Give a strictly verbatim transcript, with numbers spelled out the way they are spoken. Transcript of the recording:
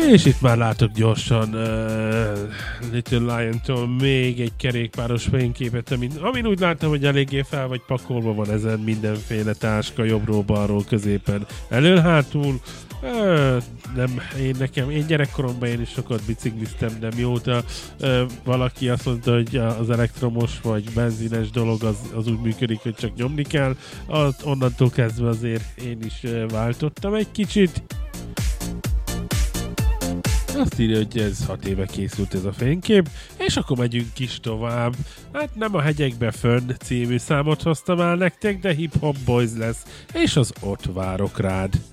És itt már látok gyorsan uh, Little Lion-tól még egy kerékpáros fényképet, amin, amin úgy láttam, hogy eléggé fel vagy pakolva van ezen mindenféle táska, jobbról, balról, középen, elől-hátul. Uh, nem, én nekem, én gyerekkoromban én is sokat bicikliztem, de mióta uh, valaki azt mondta, hogy az elektromos vagy benzines dolog az, az úgy működik, hogy csak nyomni kell, az, onnantól kezdve azért én is uh, váltottam egy kicsit. Azt írja, hogy ez hat éve készült ez a fénykép, és akkor megyünk is tovább. Hát nem a hegyekbe fönn című számot hoztam el nektek, de Hip Hop Boys lesz, és az Ott várok rád.